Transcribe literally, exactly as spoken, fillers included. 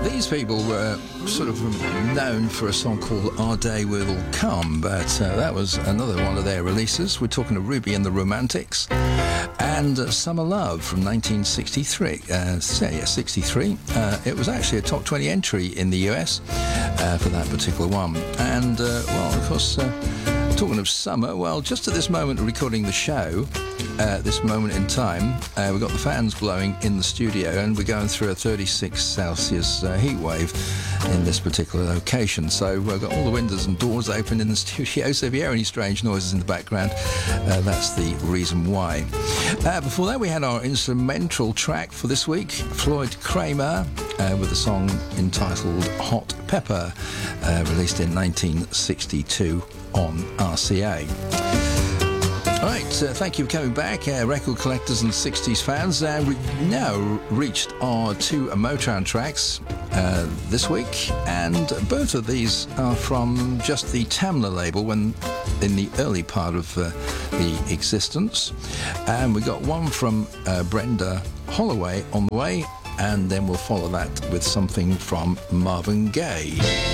These people were sort of known for a song called Our Day Will Come, but uh, that was another one of their releases. We're talking of Ruby and the Romantics and uh, Summer Love from nineteen sixty-three. Uh, so, yeah, sixty-three. Uh, it was actually a top twenty entry in the U S uh, for that particular one. And, uh, well, of course, uh, talking of summer, well, just at this moment of recording the show, uh, this moment in time, uh, we've got the fans blowing in the studio and we're going through a thirty-six Celsius uh, heat wave in this particular location. So we've got all the windows and doors open in the studio, so if you hear any strange noises in the background, uh, that's the reason why. Uh, before that, we had our instrumental track for this week, Floyd Kramer, uh, with a song entitled Hot Pepper, uh, released in nineteen sixty-two on R C A. Right, uh, thank you for coming back, uh, record collectors and sixties fans. Uh, we've now reached our two Motown tracks uh, this week, and both of these are from just the Tamla label when in the early part of uh, the existence. And we got one from uh, Brenda Holloway on the way, and then we'll follow that with something from Marvin Gaye.